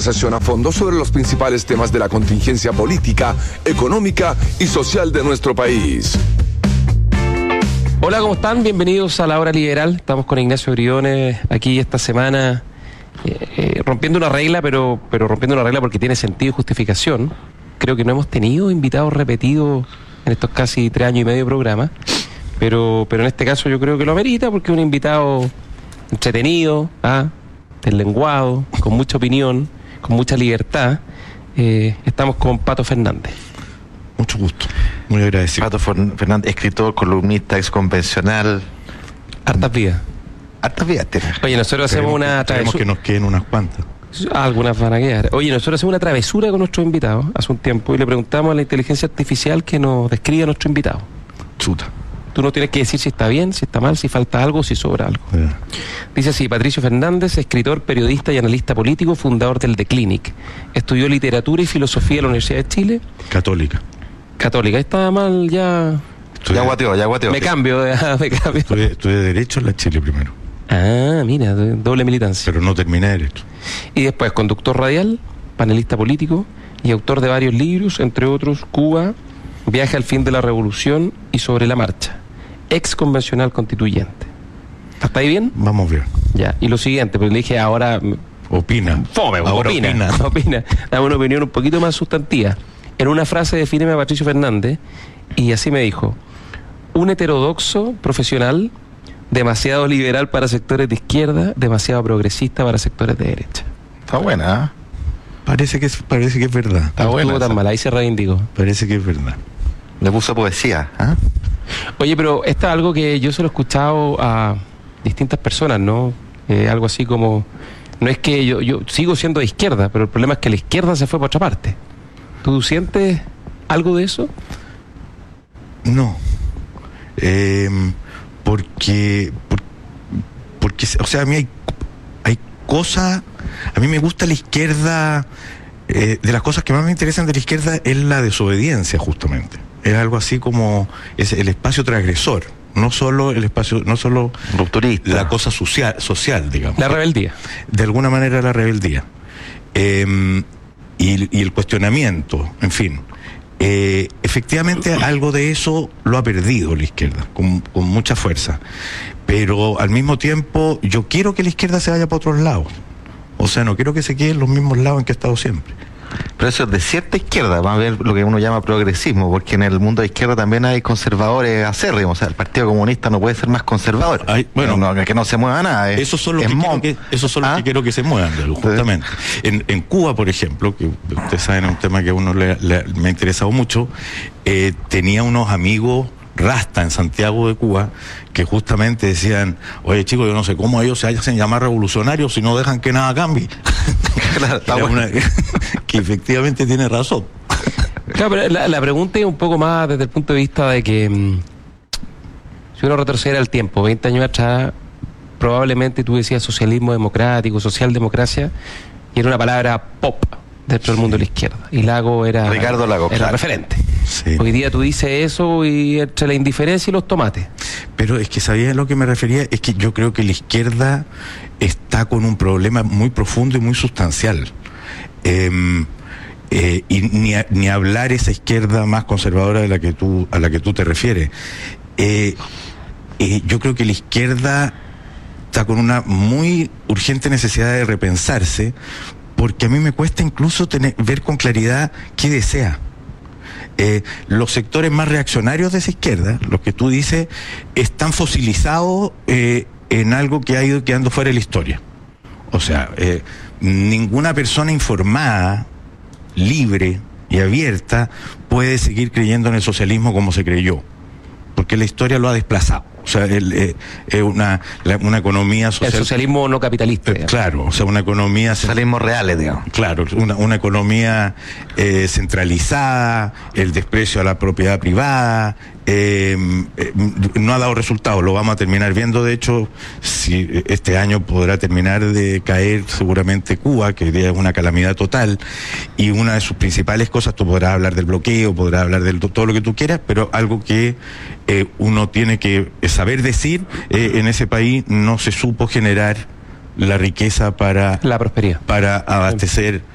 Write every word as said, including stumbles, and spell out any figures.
conversación a fondo sobre los principales temas de la contingencia política, económica y social de nuestro país. Hola, ¿cómo están? Bienvenidos a La Hora Liberal. Estamos con Ignacio Briones aquí esta semana, eh, eh, rompiendo una regla, pero, pero rompiendo una regla porque tiene sentido y justificación. Creo que no hemos tenido invitados repetidos en estos casi tres años y medio de programa, pero, pero en este caso yo creo que lo amerita porque es un invitado entretenido, ¿ah? deslenguado, con mucha opinión, con mucha libertad. Eh, estamos con Pato Fernández. Mucho gusto, muy agradecido. Pato Fernández, escritor, columnista, exconvencional. Hartas vidas. Hartas vidas tiene. Oye, nosotros hacemos una travesura. Queremos que nos queden unas cuantas. Algunas van a quedar. Oye, nosotros hacemos una travesura con nuestros invitados hace un tiempo y le preguntamos a la inteligencia artificial que nos describa a nuestro invitado. Chuta. Tú no tienes que decir si está bien, si está mal, si falta algo, si sobra algo. Yeah. Dice así: Patricio Fernández, escritor, periodista y analista político, fundador del The Clinic. Estudió literatura y filosofía en la Universidad de Chile. Católica. Católica. Está mal ya. Ya guateó, ya guateó. Me cambio, me cambio. Estudié, estudié Derecho en la Chile primero. Ah, mira, doble militancia. Pero no terminé Derecho. Y después conductor radial, panelista político y autor de varios libros, entre otros Cuba, Viaje al fin de la revolución y Sobre la marcha. Ex convencional constituyente. ¿Está ahí bien? Vamos bien. Ya, y lo siguiente, pero le dije ahora... Opina. Fome, ahora opina. Opina. opina. Dame una opinión un poquito más sustantiva. En una frase defíneme a Patricio Fernández y así me dijo: un heterodoxo profesional, demasiado liberal para sectores de izquierda, demasiado progresista para sectores de derecha. Está buena, ¿eh? Parece que es, parece que es verdad. Está buena. No estuvo tan mal, ahí se reivindicó. Parece que es verdad. Le puso poesía, ¿eh? Oye, pero esto es algo que yo se lo he escuchado a distintas personas, ¿no? Eh, algo así como, no es que yo, yo sigo siendo de izquierda, pero el problema es que la izquierda se fue para otra parte. ¿Tú sientes algo de eso? No. Eh, porque, por, porque, o sea, a mí hay, hay cosas, a mí me gusta la izquierda, eh, de las cosas que más me interesan de la izquierda es la desobediencia, justamente. Es algo así como es el espacio transgresor, no solo el espacio, no solo rupturista, la cosa social, social, digamos. La rebeldía. De alguna manera la rebeldía. Eh, y, y el cuestionamiento, en fin. Eh, efectivamente algo de eso lo ha perdido la izquierda, con, con mucha fuerza. Pero al mismo tiempo yo quiero que la izquierda se vaya para otros lados. O sea, no quiero que se quede en los mismos lados en que ha estado siempre. Pero eso es de cierta izquierda, vamos a ver lo que uno llama progresismo, porque en el mundo de izquierda también hay conservadores acérrimos, o sea, el Partido Comunista no puede ser más conservador. Ay, bueno, no, no, que no se mueva nada. Es, esos son los, que, mon... que, esos son los ¿Ah? que quiero que se muevan, justamente. En, en Cuba, por ejemplo, que ustedes saben, es un tema que a uno le, le, me ha interesado mucho, eh, tenía unos amigos rasta en Santiago de Cuba que justamente decían: oye, chicos, yo no sé cómo ellos se hacen llamar revolucionarios si no dejan que nada cambie. Claro, está bueno. Una, que efectivamente tiene razón. Claro, pero la, la pregunta es un poco más desde el punto de vista de que mmm, si uno retrocediera el tiempo, veinte años atrás, probablemente tú decías socialismo democrático, socialdemocracia, y era una palabra pop dentro del mundo de la izquierda. Y Lago era, Ricardo Lago, era claro. referente. Sí. Hoy día tú dices eso y entre la indiferencia y los tomates. Pero es que, ¿sabías a lo que me refería? Es que yo creo que la izquierda está con un problema muy profundo y muy sustancial. Eh, eh, y ni, a, ni hablar esa izquierda más conservadora de la que tú, a la que tú te refieres. Eh, eh, yo creo que la izquierda está con una muy urgente necesidad de repensarse, porque a mí me cuesta incluso tener, ver con claridad qué desea. Eh, los sectores más reaccionarios de esa izquierda, los que tú dices, están fosilizados eh, en algo que ha ido quedando fuera de la historia. O sea, eh, ninguna persona informada, libre y abierta puede seguir creyendo en el socialismo como se creyó, porque la historia lo ha desplazado. O sea, es eh, eh, una, la, una economía social... El socialismo no capitalista. Eh, claro, o sea, una economía... Socialismo reales, digamos. Claro, una, una economía eh, centralizada, el desprecio a la propiedad privada, eh, eh, no ha dado resultados. Lo vamos a terminar viendo, de hecho, si este año podrá terminar de caer seguramente Cuba, que hoy día es una calamidad total, y una de sus principales cosas, tú podrás hablar del bloqueo, podrás hablar de todo lo que tú quieras, pero algo que eh, uno tiene que saber decir, eh, en ese país no se supo generar la riqueza para la prosperidad, para abastecer